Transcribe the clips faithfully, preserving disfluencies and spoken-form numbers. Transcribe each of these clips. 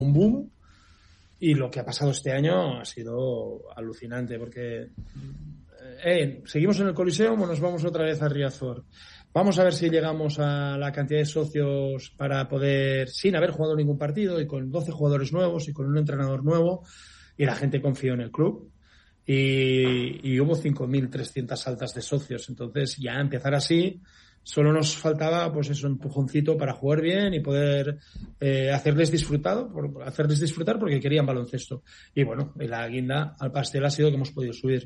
un boom. Y lo que ha pasado este año ha sido alucinante, porque eh, seguimos en el Coliseo o nos vamos otra vez a Riazor. Vamos a ver si llegamos a la cantidad de socios para poder, sin haber jugado ningún partido y con doce jugadores nuevos y con un entrenador nuevo, y la gente confió en el club. Y, y hubo cinco mil trescientas altas de socios. Entonces, ya empezar así, solo nos faltaba pues eso, un empujoncito para jugar bien y poder eh, hacerles disfrutado, por, hacerles disfrutar porque querían baloncesto. Y bueno, la guinda al pastel ha sido que hemos podido subir.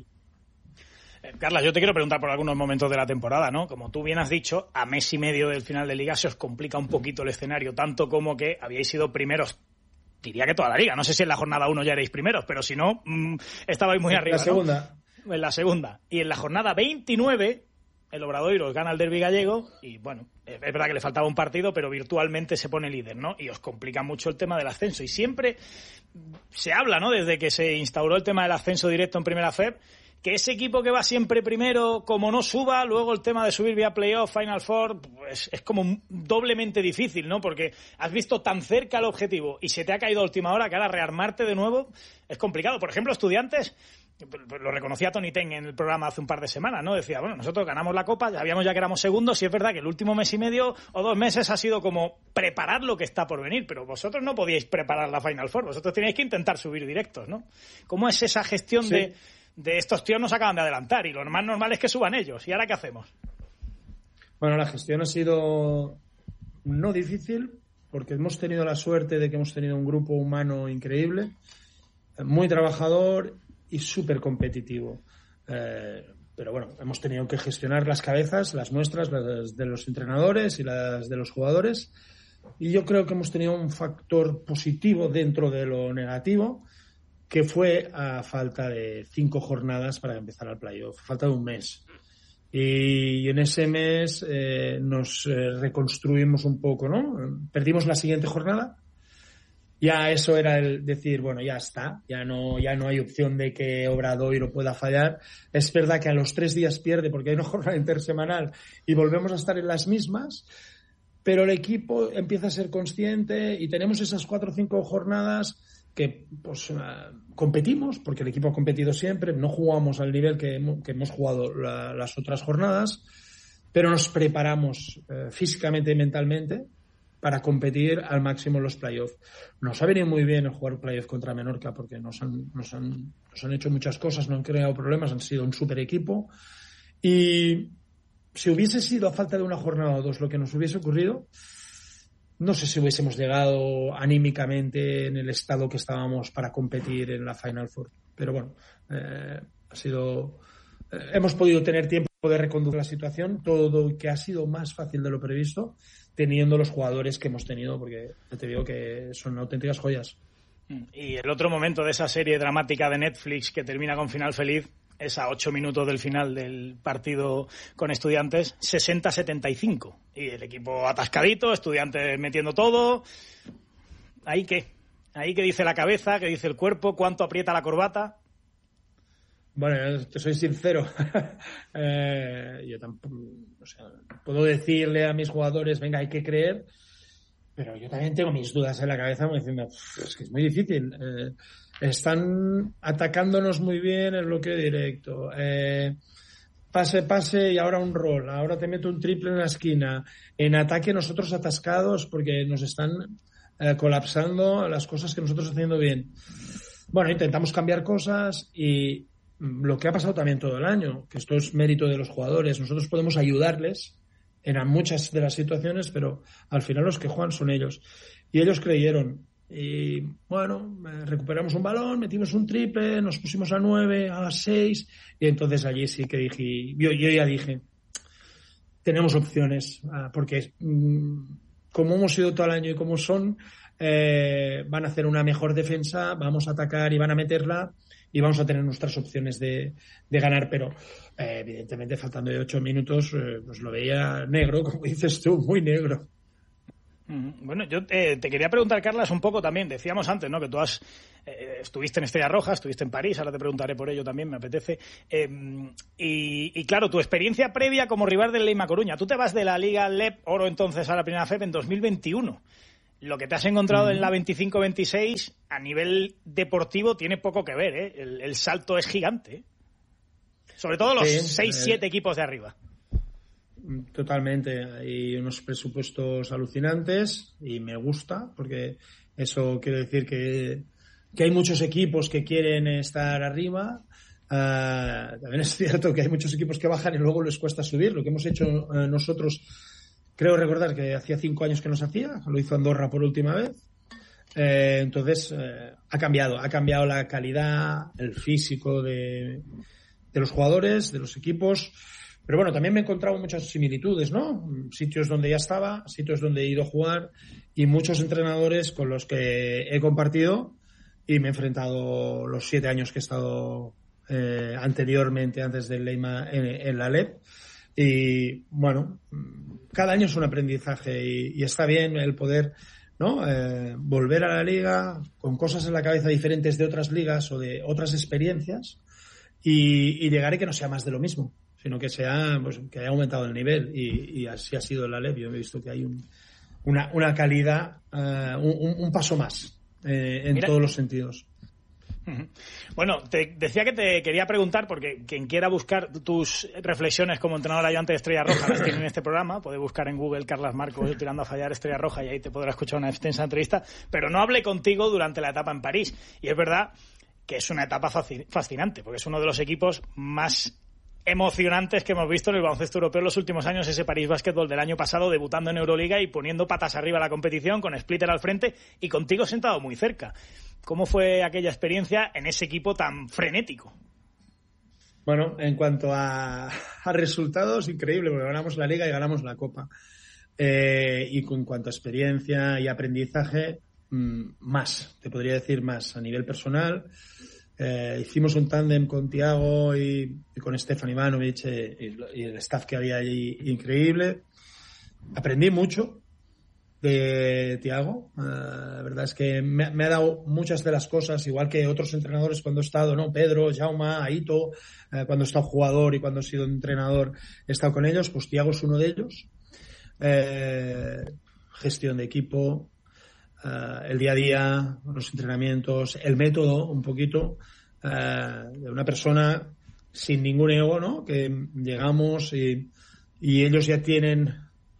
Eh, Carla, yo te quiero preguntar por algunos momentos de la temporada, ¿no? Como tú bien has dicho, a mes y medio del final de Liga se os complica un poquito el escenario, tanto como que habíais sido primeros, diría que toda la Liga. No sé si en la jornada uno ya erais primeros, pero si no, mmm, estabais muy arriba, la segunda. ¿no? En la segunda. Y en la jornada veintinueve... el Obradoiro gana el derbi gallego y, bueno, es verdad que le faltaba un partido, pero virtualmente se pone líder, ¿no? Y os complica mucho el tema del ascenso. Y siempre se habla, ¿no?, desde que se instauró el tema del ascenso directo en Primera F E B, que ese equipo que va siempre primero, como no suba, luego el tema de subir vía playoff, Final Four, pues es como doblemente difícil, ¿no? Porque has visto tan cerca el objetivo y se te ha caído a última hora que ahora rearmarte de nuevo es complicado. Por ejemplo, Estudiantes, lo reconocía Tony Ten en el programa hace un par de semanas, ¿no? Decía, bueno, nosotros ganamos la Copa, ya sabíamos ya que éramos segundos, y es verdad que el último mes y medio o dos meses ha sido como preparar lo que está por venir, pero vosotros no podíais preparar la Final Four, vosotros teníais que intentar subir directos, ¿no? ¿Cómo es esa gestión sí. de, de estos tíos nos acaban de adelantar y lo más normal es que suban ellos? ¿Y ahora qué hacemos? Bueno, la gestión ha sido no difícil, porque hemos tenido la suerte de que hemos tenido un grupo humano increíble, muy trabajador y súper competitivo. Eh, pero bueno, hemos tenido que gestionar las cabezas, las nuestras, las de los entrenadores y las de los jugadores. Y yo creo que hemos tenido un factor positivo dentro de lo negativo, que fue a falta de cinco jornadas para empezar el playoff, falta de un mes. Y en ese mes eh, nos eh, reconstruimos un poco, ¿no? Perdimos la siguiente jornada. Ya eso era el decir, bueno, ya está, ya no, ya no hay opción de que Obradoiro pueda fallar. Es verdad que a los tres días pierde porque hay una jornada intersemanal y volvemos a estar en las mismas, pero el equipo empieza a ser consciente y tenemos esas cuatro o cinco jornadas que pues uh, competimos, porque el equipo ha competido siempre, no jugamos al nivel que hemos, que hemos jugado la, las otras jornadas, pero nos preparamos uh, físicamente y mentalmente para competir al máximo en los playoffs. Nos ha venido muy bien el jugar playoff contra Menorca porque nos han, nos han, nos han hecho muchas cosas, no han creado problemas, han sido un super equipo. Y si hubiese sido a falta de una jornada o dos lo que nos hubiese ocurrido, no sé si hubiésemos llegado anímicamente en el estado que estábamos para competir en la Final Four. Pero bueno, eh, ha sido... Eh, hemos podido tener tiempo de reconducir la situación, todo que ha sido más fácil de lo previsto, teniendo los jugadores que hemos tenido, porque te digo que son auténticas joyas. Y el otro momento de esa serie dramática de Netflix que termina con final feliz es a ocho minutos del final del partido con Estudiantes, sesenta a setenta y cinco. Y el equipo atascadito, Estudiantes metiendo todo. ¿Ahí qué? ¿Ahí qué dice la cabeza? ¿Qué dice el cuerpo? ¿Cuánto aprieta la corbata? Bueno, te soy sincero. eh, yo tampoco, o sea, puedo decirle a mis jugadores, venga, hay que creer, pero yo también tengo mis dudas en la cabeza, como diciendo, es que es muy difícil. Eh, están atacándonos muy bien en bloqueo directo. Eh, pase, pase y ahora un roll. Ahora te meto un triple en la esquina. En ataque nosotros atascados porque nos están eh, colapsando las cosas que nosotros haciendo bien. Bueno, intentamos cambiar cosas y lo que ha pasado también todo el año, que esto es mérito de los jugadores. Nosotros podemos ayudarles en muchas de las situaciones, pero al final los que juegan son ellos. Y ellos creyeron. Y bueno, recuperamos un balón, metimos un triple, nos pusimos a nueve, a seis, y entonces allí sí que dije, yo, yo ya dije, tenemos opciones, porque como hemos sido todo el año y como son, eh, van a hacer una mejor defensa, vamos a atacar y van a meterla, y vamos a tener nuestras opciones de, de ganar, pero eh, evidentemente faltando de ocho minutos eh, pues lo veía negro, como dices tú, muy negro. Bueno, yo eh, te quería preguntar, Carlas, un poco también, decíamos antes, ¿no?, que tú has eh, estuviste en Estrella Roja, estuviste en París, ahora te preguntaré por ello también, me apetece, eh, y, y claro, tu experiencia previa como rival del Leima Coruña, tú te vas de la Liga L E P Oro entonces a la Primera F E B en dos mil veintiuno. lo que te has encontrado mm. en la veinticinco veintiséis a nivel deportivo tiene poco que ver, ¿eh? El, el salto es gigante, ¿eh? Sobre todo los seis siete eh, equipos de arriba. Totalmente. Hay unos presupuestos alucinantes y me gusta, porque eso quiere decir que, que hay muchos equipos que quieren estar arriba. Uh, también es cierto que hay muchos equipos que bajan y luego les cuesta subir. Lo que hemos hecho uh, nosotros, creo recordar que hacía cinco años que no se hacía, lo hizo Andorra por última vez. Eh, entonces, eh, ha cambiado, ha cambiado la calidad, el físico de, de los jugadores, de los equipos. Pero bueno, también me he encontrado muchas similitudes, ¿no? Sitios donde ya estaba, sitios donde he ido a jugar y muchos entrenadores con los que he compartido y me he enfrentado los siete años que he estado eh, anteriormente, antes del Leima, en, en la L E P. Y bueno, cada año es un aprendizaje y, y está bien el poder, ¿no? Eh, volver a la liga con cosas en la cabeza diferentes de otras ligas o de otras experiencias y, y llegar y que no sea más de lo mismo, sino que sea, pues, que haya aumentado el nivel y, y así ha sido en la L E P. Yo he visto que hay un, una, una calidad, uh, un, un paso más eh, en Mira. todos los sentidos. Bueno, te decía que te quería preguntar, porque quien quiera buscar tus reflexiones como entrenador ayudante de Estrella Roja las tiene en este programa, puede buscar en Google Carlas Marcos tirando a fallar Estrella Roja y ahí te podrá escuchar una extensa entrevista, pero no hablé contigo durante la etapa en París, y es verdad que es una etapa fascinante, porque es uno de los equipos más emocionantes que hemos visto en el baloncesto europeo en los últimos años, ese París Basketball del año pasado, debutando en Euroliga y poniendo patas arriba la competición, con Splitter al frente y contigo sentado muy cerca. ¿Cómo fue aquella experiencia en ese equipo tan frenético? Bueno, en cuanto a, a resultados, increíble, porque ganamos la Liga y ganamos la Copa. Eh, y en cuanto a experiencia y aprendizaje, mmm, más, te podría decir más, a nivel personal. Eh, hicimos un tándem con Tiago y, y con Stefan Ivanovic eh, y, y el staff que había allí, increíble. Aprendí mucho de Tiago. Uh, la verdad es que me, me ha dado muchas de las cosas, igual que otros entrenadores cuando he estado, ¿no? Pedro, Jaume, Aito, uh, cuando he estado jugador y cuando he sido entrenador he estado con ellos, pues Tiago es uno de ellos. Eh, gestión de equipo, uh, el día a día, los entrenamientos, el método un poquito uh, de una persona sin ningún ego, ¿no? Que llegamos y, y ellos ya tienen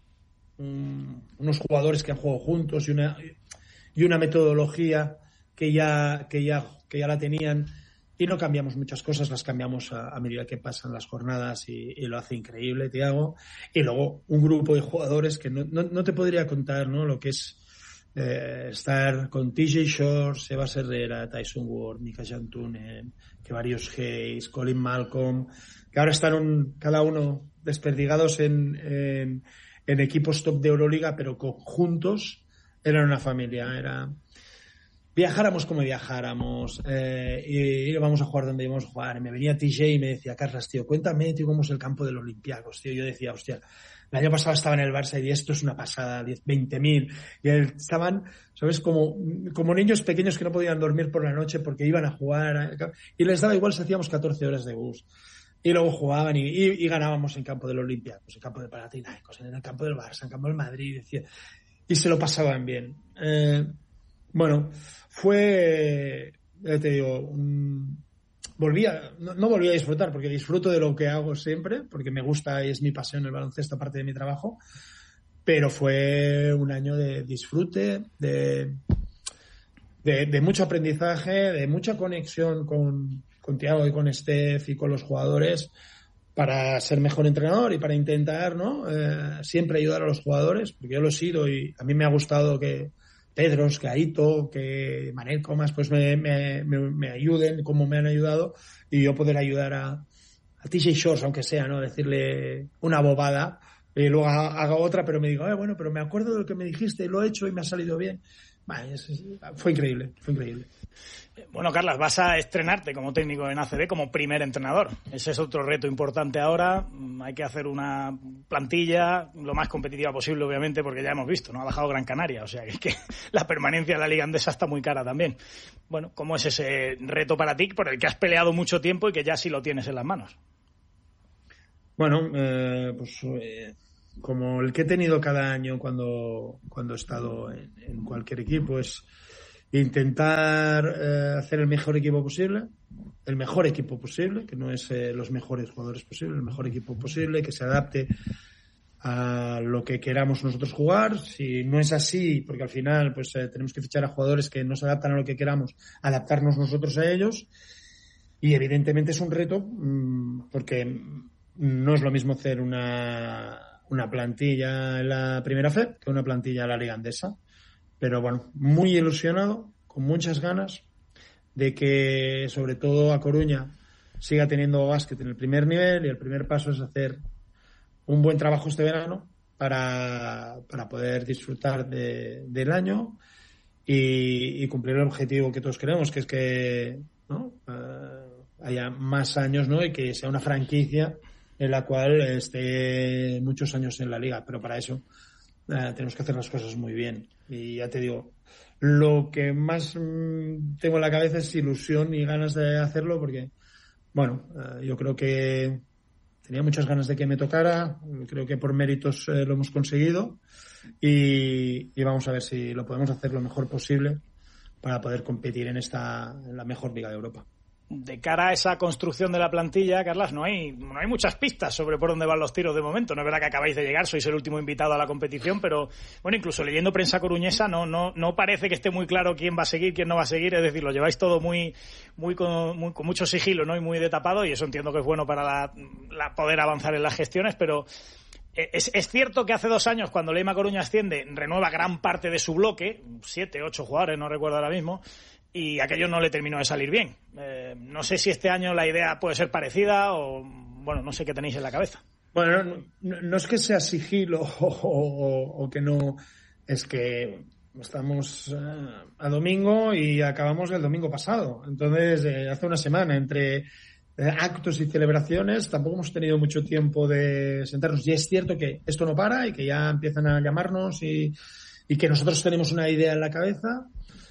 Um, unos jugadores que han jugado juntos y una y una metodología que ya que ya que ya la tenían y no cambiamos muchas cosas, las cambiamos a, a medida que pasan las jornadas y, y lo hace increíble Tiago. Y luego un grupo de jugadores que no, no, no te podría contar, ¿no? Lo que es eh, estar con T J Short, Sebas Herrera, Tyson Ward, Mika Jantunen, que varios Hayes, Colin Malcolm, que ahora están un, cada uno desperdigados en, en en equipos top de Euroliga, pero juntos eran una familia. Era viajáramos como viajáramos, eh, y íbamos a jugar donde íbamos a jugar. Y me venía T J y me decía, Carlas, tío, cuéntame, tío, cómo es el campo del Olympiacos, tío. Yo decía, hostia, el año pasado estaba en el Barça y esto es una pasada, diez, veinte mil. Y estaban, ¿sabes? Como, como niños pequeños que no podían dormir por la noche porque iban a jugar. Y les daba igual si hacíamos catorce horas de bus. Y luego jugaban y, y, y ganábamos en campo del Olympiacos, en campo de Panathinaikos, en el campo del Barça, en campo del Madrid, decía, y se lo pasaban bien. Eh, bueno, fue, ya te digo, un, volví a, no, no volví a disfrutar, porque disfruto de lo que hago siempre, porque me gusta y es mi pasión el baloncesto, aparte de mi trabajo, pero fue un año de disfrute, de, de, de mucho aprendizaje, de mucha conexión con con Tiago y con Steph y con los jugadores para ser mejor entrenador y para intentar, ¿no? Eh, siempre ayudar a los jugadores, porque yo lo he sido y a mí me ha gustado que Pedros, que Aito, que Manel Comas, pues me, me, me, me ayuden como me han ayudado y yo poder ayudar a, a T J Shorts, aunque sea, ¿no? Decirle una bobada y luego haga otra, pero me digo, eh, bueno, pero me acuerdo de lo que me dijiste y lo he hecho y me ha salido bien. Bueno, es, es, fue increíble, fue increíble. Bueno, Carlas, vas a estrenarte como técnico en A C B como primer entrenador. Ese es otro reto importante ahora. Hay que hacer una plantilla lo más competitiva posible, obviamente, porque ya hemos visto, no ha bajado Gran Canaria. O sea, que, que la permanencia en la Liga Andesa está muy cara también. Bueno, ¿cómo es ese reto para ti por el que has peleado mucho tiempo y que ya sí lo tienes en las manos? Bueno, eh, pues eh, como el que he tenido cada año cuando, cuando he estado en, en cualquier equipo, es intentar eh, hacer el mejor equipo posible, el mejor equipo posible, que no es eh, los mejores jugadores posibles, el mejor equipo posible, que se adapte a lo que queramos nosotros jugar. Si no es así, porque al final pues eh, tenemos que fichar a jugadores que no se adaptan a lo que queramos, adaptarnos nosotros a ellos. Y evidentemente es un reto mmm, porque no es lo mismo hacer una, una plantilla en la Primera F E P que una plantilla en la Liga Andesa. Pero bueno, muy ilusionado, con muchas ganas de que sobre todo A Coruña siga teniendo básquet en el primer nivel, y el primer paso es hacer un buen trabajo este verano para, para poder disfrutar de, del año y, y cumplir el objetivo que todos queremos, que es que ¿no? uh, haya más años, ¿no? Y que sea una franquicia en la cual esté muchos años en la liga. Pero para eso uh, tenemos que hacer las cosas muy bien. Y ya te digo, lo que más mmm, tengo en la cabeza es ilusión y ganas de hacerlo, porque bueno, uh, yo creo que tenía muchas ganas de que me tocara. Creo que por méritos eh, lo hemos conseguido y, y vamos a ver si lo podemos hacer lo mejor posible para poder competir en esta en la mejor liga de Europa. De cara a esa construcción de la plantilla, Carlas, no hay no hay muchas pistas sobre por dónde van los tiros de momento. No es verdad que acabáis de llegar, sois el último invitado a la competición, pero bueno, incluso leyendo prensa coruñesa no no no parece que esté muy claro quién va a seguir, quién no va a seguir. Es decir, lo lleváis todo muy muy con, muy, con mucho sigilo, ¿no? Y muy de tapado, y eso entiendo que es bueno para la, la poder avanzar en las gestiones, pero Es, es cierto que hace dos años, cuando Leima Coruña asciende, renueva gran parte de su bloque, siete, ocho jugadores, no recuerdo ahora mismo, y aquello no le terminó de salir bien. Eh, no sé si este año la idea puede ser parecida o, bueno, no sé qué tenéis en la cabeza. Bueno, no, no, no es que sea sigilo o, o, o que no, es que estamos uh, a domingo y acabamos el domingo pasado. Entonces, eh, hace una semana, entre actos y celebraciones, tampoco hemos tenido mucho tiempo de sentarnos. Y es cierto que esto no para y que ya empiezan a llamarnos y, y que nosotros tenemos una idea en la cabeza.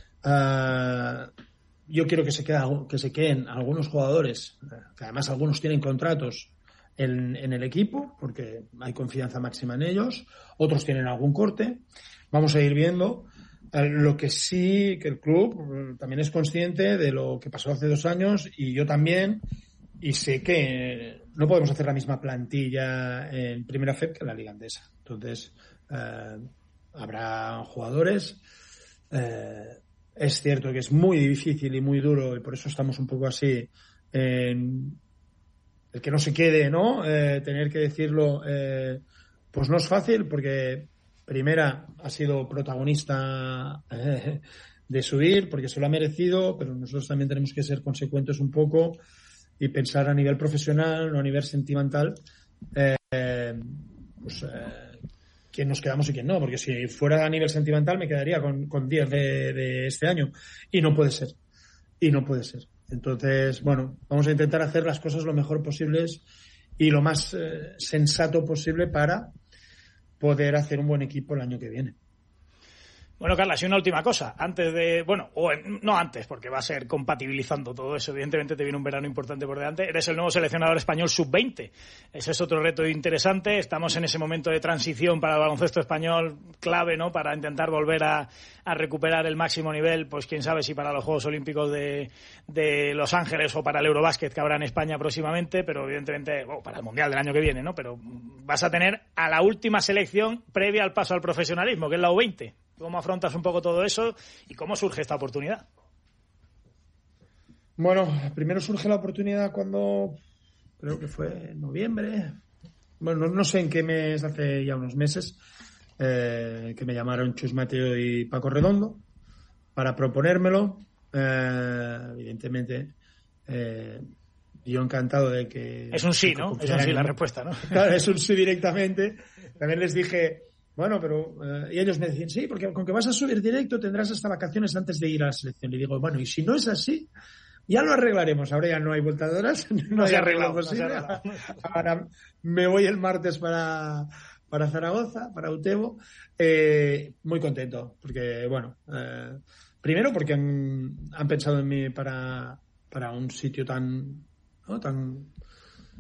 Uh, yo quiero que se, quede, que se queden algunos jugadores, que además algunos tienen contratos en, en el equipo, porque hay confianza máxima en ellos. Otros tienen algún corte. Vamos a ir viendo. Uh, lo que sí, que el club uh, también es consciente de lo que pasó hace dos años, y yo también. Y sé que no podemos hacer la misma plantilla en Primera F E P que en la Liga Andesa. Entonces, eh, habrá jugadores. Eh, es cierto que es muy difícil y muy duro, y por eso estamos un poco así. En el que no se quede, ¿no? Eh, tener que decirlo, eh, pues no es fácil, porque Primera ha sido protagonista eh, de subir, porque se lo ha merecido, pero nosotros también tenemos que ser consecuentes un poco y pensar a nivel profesional, no a nivel sentimental, eh, pues eh, quién nos quedamos y quién no, porque si fuera a nivel sentimental me quedaría con, con diez de, de este año, y no puede ser, y no puede ser. Entonces, bueno, vamos a intentar hacer las cosas lo mejor posibles y lo más eh, sensato posible para poder hacer un buen equipo el año que viene. Bueno, Carlas, y una última cosa. Antes de... Bueno, o en, no antes, porque va a ser compatibilizando todo eso. Evidentemente te viene un verano importante por delante. Eres el nuevo seleccionador español sub veinte. Ese es otro reto interesante. Estamos en ese momento de transición para el baloncesto español clave, ¿no? Para intentar volver a, a recuperar el máximo nivel. Pues quién sabe si para los Juegos Olímpicos de, de Los Ángeles o para el Eurobásquet que habrá en España próximamente. Pero evidentemente, bueno, para el Mundial del año que viene, ¿no? Pero vas a tener a la última selección previa al paso al profesionalismo, que es la U veinte. ¿Cómo afrontas un poco todo eso y cómo surge esta oportunidad? Bueno, primero surge la oportunidad cuando, creo que fue en noviembre, bueno, no sé en qué mes, hace ya unos meses, eh, que me llamaron Chus Mateo y Paco Redondo para proponérmelo. Eh, evidentemente, eh, yo encantado de que... Es un sí, ¿no? Es un sí la respuesta, ¿no? Claro, es un sí directamente. También les dije... Bueno, pero... Eh, y ellos me decían, sí, porque con que vas a subir directo tendrás hasta vacaciones antes de ir a la selección. Y digo, bueno, y si no es así, ya lo arreglaremos. Ahora ya no hay vuelta de horas, no, no hay arreglo posible. No Ahora me voy el martes para, para Zaragoza, para Utebo. Eh, muy contento, porque, bueno... Eh, primero porque han, han pensado en mí para, para un sitio tan... ¿no? tan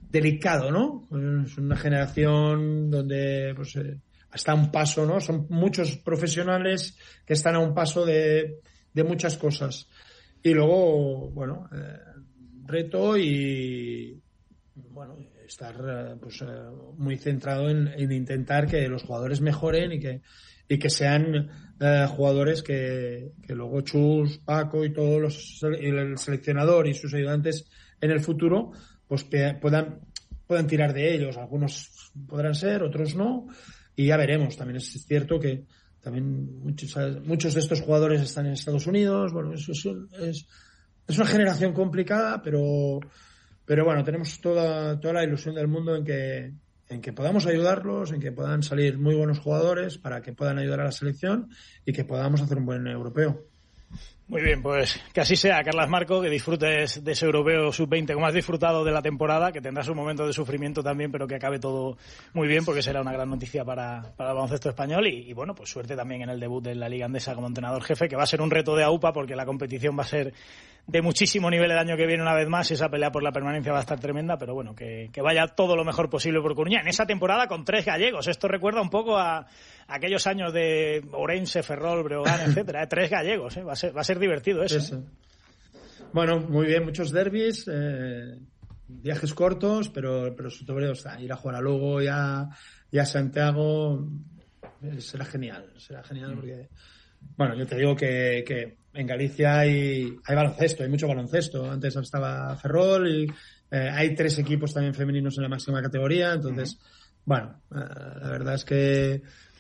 delicado, ¿no? Es una generación donde pues eh, está a un paso, ¿no? Son muchos profesionales que están a un paso de, de muchas cosas. Y luego, bueno, eh, reto y, bueno, estar eh, pues eh, muy centrado en, en intentar que los jugadores mejoren y que y que sean eh, jugadores que, que luego Chus, Paco y todos los y el seleccionador y sus ayudantes en el futuro pues puedan puedan tirar de ellos. Algunos podrán ser, otros no, y ya veremos. También es cierto que también muchos muchos de estos jugadores están en Estados Unidos. Bueno, eso es, es, es una generación complicada, pero pero bueno, tenemos toda toda la ilusión del mundo en que en que podamos ayudarlos, en que puedan salir muy buenos jugadores para que puedan ayudar a la selección y que podamos hacer un buen europeo. Muy bien, pues que así sea, Carlas Marco, que disfrutes de ese europeo sub veinte como has disfrutado de la temporada, que tendrás un momento de sufrimiento también, pero que acabe todo muy bien, porque será una gran noticia para, para el baloncesto español y, y bueno, pues suerte también en el debut en la Liga Andesa como entrenador jefe, que va a ser un reto de AUPA porque la competición va a ser de muchísimo nivel el año que viene una vez más y esa pelea por la permanencia va a estar tremenda, pero bueno, que, que vaya todo lo mejor posible por Coruña en esa temporada con tres gallegos. Esto recuerda un poco a, a aquellos años de Ourense, Ferrol, Breogán, etcétera, ¿eh? Tres gallegos, ¿eh? va a ser, va a ser divertido eso. eso. ¿eh? Bueno, muy bien, muchos derbis, eh, viajes cortos, pero, pero sobre todo o sea, ir a jugar a Lugo y a, y a Santiago eh, será genial, será genial mm. porque, bueno, yo te digo que, que en Galicia hay, hay baloncesto, hay mucho baloncesto. Antes estaba Ferrol y eh, hay tres equipos también femeninos en la máxima categoría. Entonces, uh-huh. bueno, eh, la verdad es que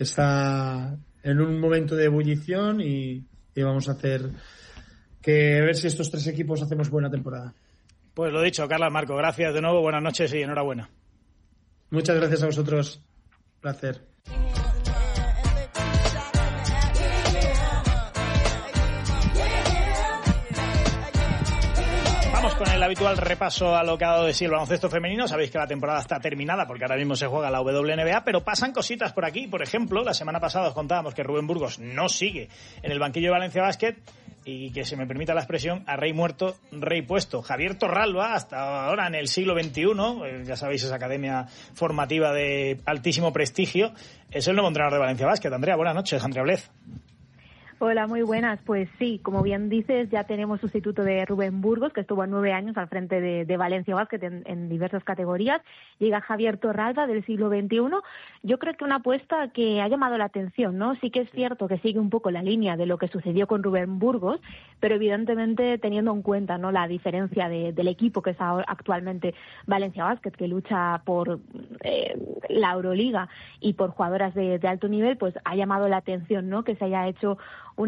está en un momento de ebullición y, y vamos a hacer que a ver si estos tres equipos hacemos buena temporada. Pues lo dicho, Carlas Marco, gracias de nuevo, buenas noches y enhorabuena. Muchas gracias a vosotros. Placer. Con el habitual repaso a lo que ha dado de sí el baloncesto femenino. Sabéis que la temporada está terminada porque ahora mismo se juega la W N B A, pero pasan cositas por aquí. Por ejemplo, la semana pasada os contábamos que Rubén Burgos no sigue en el banquillo de Valencia Basket y que, se me permita la expresión, a rey muerto, rey puesto. Javier Torralba, hasta ahora en el siglo veintiuno, eh, ya sabéis, esa academia formativa de altísimo prestigio, es el nuevo entrenador de Valencia Basket. Andrea, buenas noches. Andrea Blez. Hola, muy buenas. Pues sí, como bien dices, ya tenemos sustituto de Rubén Burgos, que estuvo nueve años al frente de, de Valencia Basket en, en diversas categorías. Llega Javier Torralba, del siglo veintiuno. Yo creo que una apuesta que ha llamado la atención, ¿no? Sí que es cierto que sigue un poco la línea de lo que sucedió con Rubén Burgos, pero evidentemente teniendo en cuenta, ¿no?, la diferencia de, del equipo que es ahora actualmente Valencia Basket, que lucha por eh, la Euroliga y por jugadoras de, de alto nivel, pues ha llamado la atención, ¿no?, que se haya hecho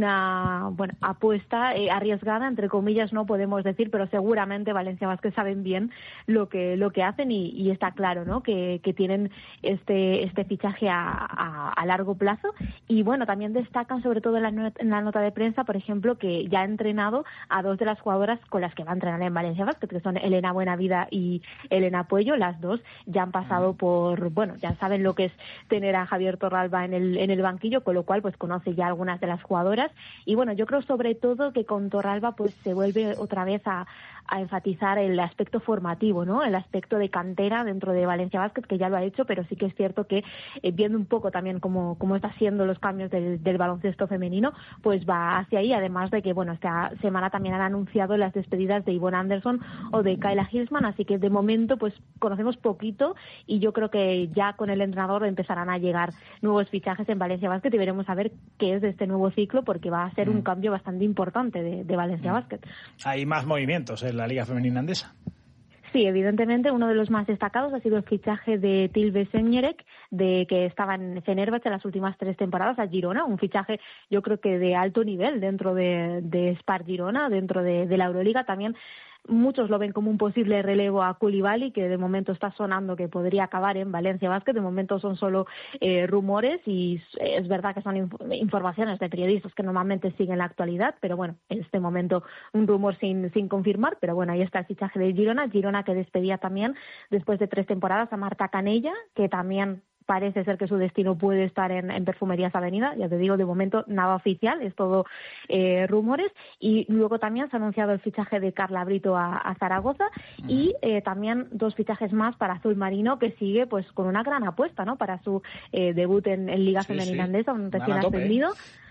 una bueno apuesta eh, arriesgada, entre comillas, no podemos decir, pero seguramente Valencia Basket saben bien lo que lo que hacen y, y está claro, ¿no?, que, que tienen este este fichaje a, a, a largo plazo. Y bueno, también destacan sobre todo en la, not- en la nota de prensa, por ejemplo, que ya ha entrenado a dos de las jugadoras con las que va a entrenar en Valencia Basket, que son Elena Buenavida y Elena Puello. Las dos ya han pasado por, bueno, ya saben lo que es tener a Javier Torralba en el en el banquillo, con lo cual pues conoce ya algunas de las jugadoras. Y bueno, yo creo sobre todo que con Torralba pues se vuelve otra vez a, a enfatizar el aspecto formativo, ¿no?, el aspecto de cantera dentro de Valencia Basket, que ya lo ha hecho, pero sí que es cierto que eh, viendo un poco también cómo, cómo está siendo los cambios del, del baloncesto femenino, pues va hacia ahí, además de que, bueno, esta semana también han anunciado las despedidas de Yvonne Anderson o de Kayla Hilsman, así que de momento pues conocemos poquito y yo creo que ya con el entrenador empezarán a llegar nuevos fichajes en Valencia Basket y veremos a ver qué es de este nuevo ciclo, porque va a ser un cambio bastante importante de, de Valencia Basket. Hay más movimientos en la Liga Femenina Andesa. Sí, evidentemente uno de los más destacados ha sido el fichaje de Tilbe Senjerek, de que estaba en Fenerbahce las últimas tres temporadas a Girona, un fichaje yo creo que de alto nivel dentro de, de Spar Girona, dentro de, de la Euroliga. También muchos lo ven como un posible relevo a Coulibaly, que de momento está sonando que podría acabar en Valencia Basket. De momento son solo eh, rumores y es verdad que son inf- informaciones de periodistas que normalmente siguen la actualidad, pero bueno, en este momento un rumor sin, sin confirmar. Pero bueno, ahí está el fichaje de Girona, Girona que despedía también después de tres temporadas a Marta Canella, que también parece ser que su destino puede estar en, en Perfumerías Avenida. Ya te digo, de momento nada oficial, es todo eh, rumores. Y luego también se ha anunciado el fichaje de Carla Brito a, a Zaragoza y eh, también dos fichajes más para Azul Marino, que sigue pues con una gran apuesta, ¿no? Para su eh, debut en, en Liga sí, Femenina sí. Andesa, un recién ascendido.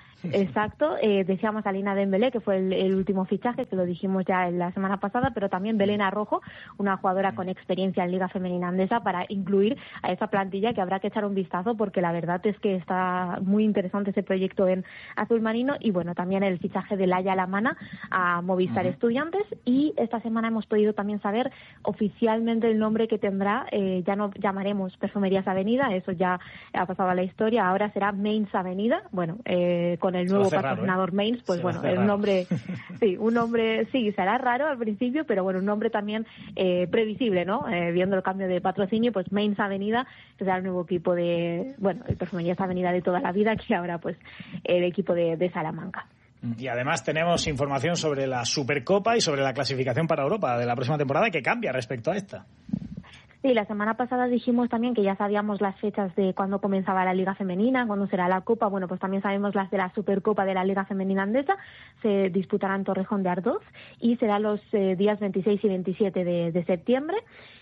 Exacto, eh, decíamos a Lina Dembélé, que fue el, el último fichaje, que lo dijimos ya en la semana pasada, pero también Belén Arrojo, una jugadora con experiencia en Liga Femenina Andesa, para incluir a esa plantilla que habrá que echar un vistazo, porque la verdad es que está muy interesante ese proyecto en Azul Marino. Y bueno, también el fichaje de Laia Lamana a Movistar uh-huh. Estudiantes. Y esta semana hemos podido también saber oficialmente el nombre que tendrá, eh, ya no llamaremos Perfumerías Avenida, eso ya ha pasado a la historia, ahora será Mains Avenida, bueno, eh, con el nuevo patrocinador, ¿eh? Mains, pues se bueno, el nombre, sí, un nombre, sí, será raro al principio, pero bueno, un nombre también eh, previsible, ¿no? Eh, viendo el cambio de patrocinio, pues Mains Avenida será el nuevo equipo de, bueno, el Perfumerías Avenida de toda la vida, que ahora pues el equipo de, de Salamanca. Y además tenemos información sobre la Supercopa y sobre la clasificación para Europa de la próxima temporada, que cambia respecto a esta. Sí, la semana pasada dijimos también que ya sabíamos las fechas de cuándo comenzaba la Liga Femenina, cuándo será la Copa. Bueno, pues también sabemos las de la Supercopa de la Liga Femenina Andesa. Se disputará en Torrejón de Ardoz y será los eh, días veintiséis y veintisiete de, de septiembre.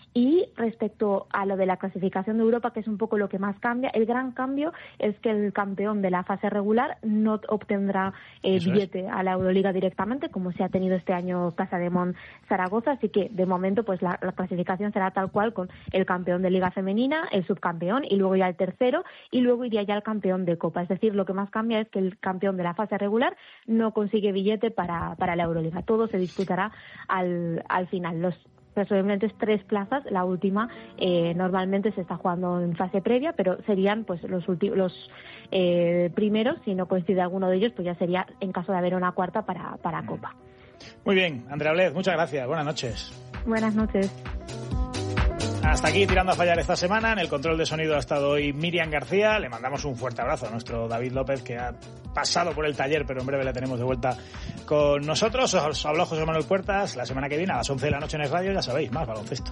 Y respecto a lo de la clasificación de Europa, que es un poco lo que más cambia, el gran cambio es que el campeón de la fase regular no obtendrá eh, billete es. a la Euroliga directamente, como se ha tenido este año Casademont Zaragoza. Así que, de momento, pues la, la clasificación será tal cual, con el campeón de Liga Femenina, el subcampeón y luego ya el tercero, y luego iría ya el campeón de Copa. Es decir, lo que más cambia es que el campeón de la fase regular no consigue billete para, para la Euroliga. Todo se disputará al, al final. Los Presumibles tres plazas, la última eh, normalmente se está jugando en fase previa, pero serían pues los últimos, los eh, primeros. Si no coincide alguno de ellos, pues ya sería, en caso de haber una cuarta, para, para Copa. Muy bien, Andrea Blez, muchas gracias, buenas noches. Buenas noches. Hasta aquí Tirando a Fallar esta semana. En el control de sonido ha estado hoy Miriam García. Le mandamos un fuerte abrazo a nuestro David López, que ha pasado por el taller, pero en breve le tenemos de vuelta con nosotros. Os habló José Manuel Puertas. La semana que viene a las once de la noche en Es Radio, ya sabéis, más baloncesto.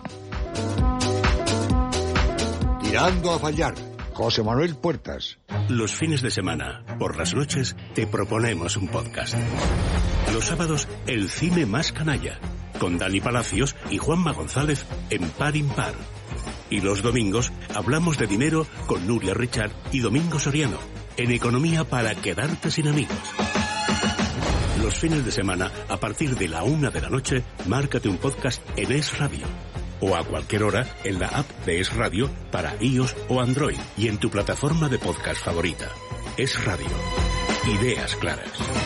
Tirando a Fallar, José Manuel Puertas. Los fines de semana, por las noches, te proponemos un podcast. Los sábados, el cine más canalla, con Dani Palacios y Juanma González en Par Impar. Y los domingos hablamos de dinero con Nuria Richard y Domingo Soriano, en Economía para quedarte sin amigos. Los fines de semana, a partir de la una de la noche, márcate un podcast en Es Radio. O a cualquier hora en la app de Es Radio para iOS o Android y en tu plataforma de podcast favorita. Es Radio. Ideas claras.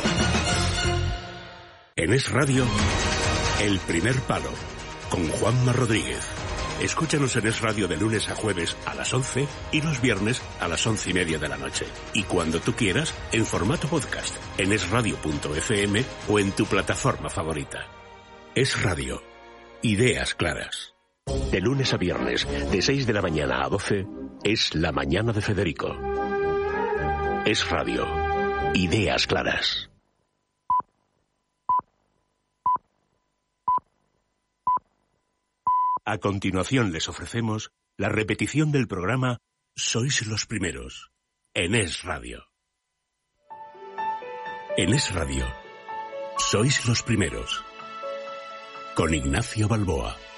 En Es Radio, El Primer Palo, con Juanma Rodríguez. Escúchanos en Es Radio de lunes a jueves a las once y los viernes a las once y media de la noche. Y cuando tú quieras, en formato podcast, en esradio punto efe eme o en tu plataforma favorita. Es Radio. Ideas claras. De lunes a viernes, de seis de la mañana a doce, es La Mañana de Federico. Es Radio. Ideas claras. A continuación les ofrecemos la repetición del programa Sois los Primeros, en Es Radio. En Es Radio, Sois los Primeros, con Ignacio Balboa.